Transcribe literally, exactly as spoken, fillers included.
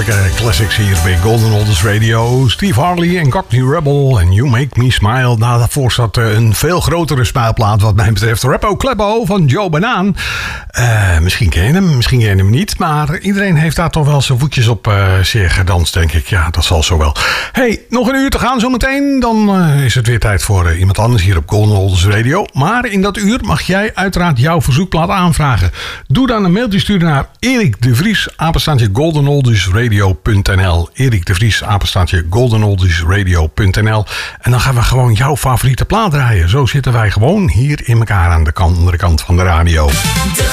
heerlijke classics hier bij Golden Oldies Radio. Steve Harley en Cockney Rebel en You Make Me Smile. Nou, daarvoor zat een veel grotere smijlplaat wat mij betreft. Rappo Kleppo van Joe Banaan. Uh, misschien ken je hem, misschien ken je hem niet. Maar iedereen heeft daar toch wel zijn voetjes op uh, zeer gedanst, denk ik. Ja, dat zal zo wel. Hey, nog een uur te gaan zometeen. Dan uh, is het weer tijd voor uh, iemand anders hier op Golden Oldies Radio. Maar in dat uur mag jij uiteraard jouw verzoekplaat aanvragen. Doe dan een mailtje sturen naar Erik de Vries, apenstaartje golden oldies radio punt n l. Erik de Vries, apenstaartje golden oldies radio punt n l. En dan gaan we gewoon jouw favoriete plaat draaien. Zo zitten wij gewoon hier in elkaar aan de kant, andere kant van de radio.